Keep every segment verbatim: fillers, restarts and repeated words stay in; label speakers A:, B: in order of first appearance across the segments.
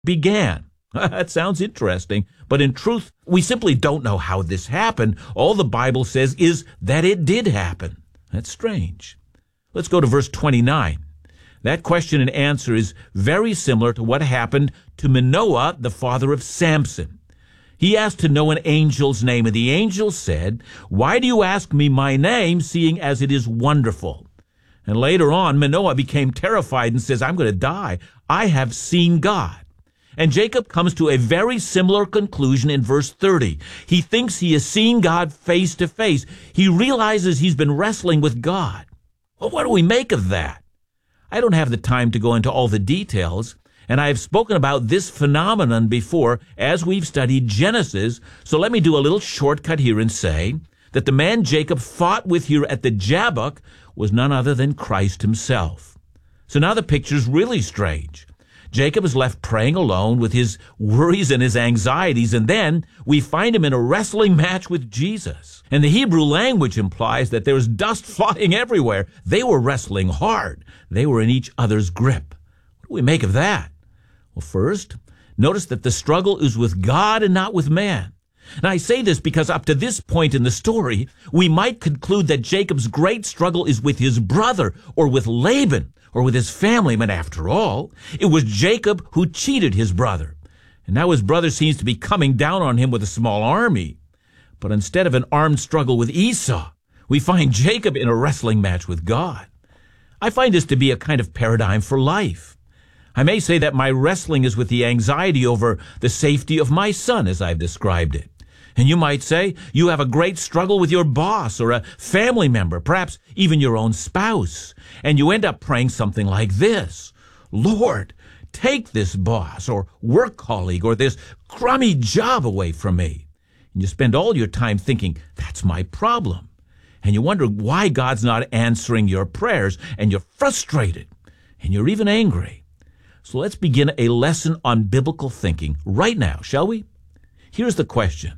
A: began. That sounds interesting, but in truth, we simply don't know how this happened. All the Bible says is that it did happen. That's strange. Let's go to verse twenty-nine. That question and answer is very similar to what happened to Manoah, the father of Samson. He asked to know an angel's name, and the angel said, "Why do you ask me my name, seeing as it is wonderful?" And later on, Manoah became terrified and says, "I'm going to die. I have seen God." And Jacob comes to a very similar conclusion in verse thirty. He thinks he has seen God face to face. He realizes he's been wrestling with God. Well, what do we make of that? I don't have the time to go into all the details, and I have spoken about this phenomenon before as we've studied Genesis, so let me do a little shortcut here and say that the man Jacob fought with here at the Jabbok was none other than Christ himself. So now the picture's really strange. Jacob is left praying alone with his worries and his anxieties, and then we find him in a wrestling match with Jesus. And the Hebrew language implies that there's dust flying everywhere. They were wrestling hard. They were in each other's grip. What do we make of that? Well, first, notice that the struggle is with God and not with man. Now, I say this because up to this point in the story, we might conclude that Jacob's great struggle is with his brother or with Laban, or with his family, but after all, it was Jacob who cheated his brother. And now his brother seems to be coming down on him with a small army. But instead of an armed struggle with Esau, we find Jacob in a wrestling match with God. I find this to be a kind of paradigm for life. I may say that my wrestling is with the anxiety over the safety of my son, as I've described it. And you might say you have a great struggle with your boss or a family member, perhaps even your own spouse. And you end up praying something like this: "Lord, take this boss or work colleague or this crummy job away from me." And you spend all your time thinking, that's my problem. And you wonder why God's not answering your prayers, and you're frustrated, and you're even angry. So let's begin a lesson on biblical thinking right now, shall we? Here's the question.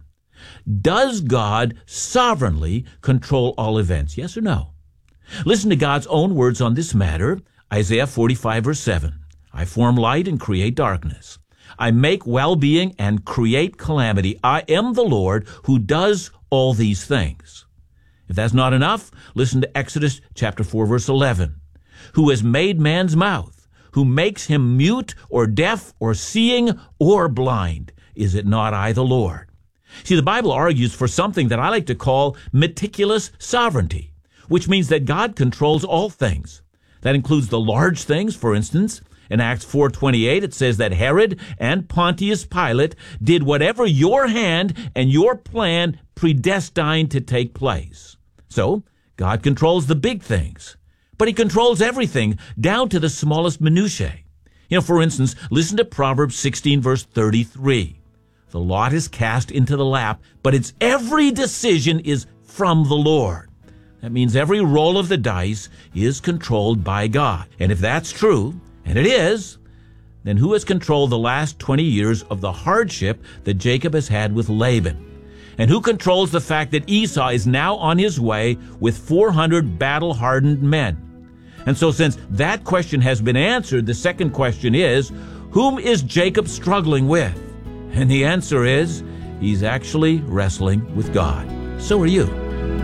A: Does God sovereignly control all events? Yes or no? Listen to God's own words on this matter. Isaiah forty-five, verse seven. "I form light and create darkness. I make well-being and create calamity. I am the Lord who does all these things." If that's not enough, listen to Exodus chapter four, verse eleven. "Who has made man's mouth, who makes him mute or deaf or seeing or blind? Is it not I, the Lord?" See, the Bible argues for something that I like to call meticulous sovereignty, which means that God controls all things. That includes the large things. For instance, in Acts four twenty-eight, it says that Herod and Pontius Pilate did whatever your hand and your plan predestined to take place. So, God controls the big things, but he controls everything down to the smallest minutiae. You know, for instance, listen to Proverbs sixteen, verse thirty-three. "The lot is cast into the lap, but its every decision is from the Lord." That means every roll of the dice is controlled by God. And if that's true, and it is, then who has controlled the last twenty years of the hardship that Jacob has had with Laban? And who controls the fact that Esau is now on his way with four hundred battle-hardened men? And so since that question has been answered, the second question is, whom is Jacob struggling with? And the answer is, he's actually wrestling with God. So are you.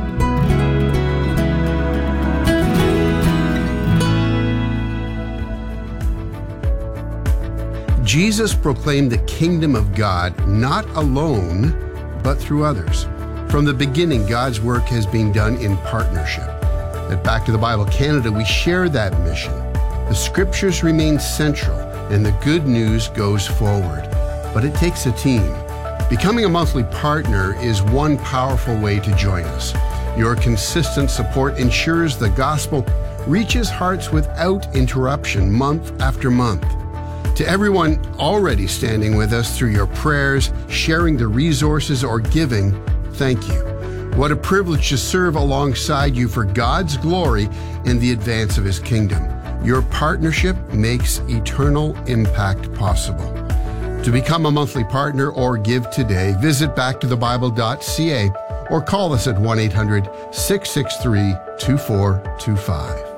B: Jesus proclaimed the kingdom of God not alone, but through others. From the beginning, God's work has been done in partnership. At Back to the Bible Canada, we share that mission. The scriptures remain central, and the good news goes forward. But it takes a team. Becoming a monthly partner is one powerful way to join us. Your consistent support ensures the gospel reaches hearts without interruption month after month. To everyone already standing with us through your prayers, sharing the resources, or giving, thank you. What a privilege to serve alongside you for God's glory and the advance of His kingdom. Your partnership makes eternal impact possible. To become a monthly partner or give today, visit back to the bible dot c a or call us at one eight hundred, six six three, two four two five.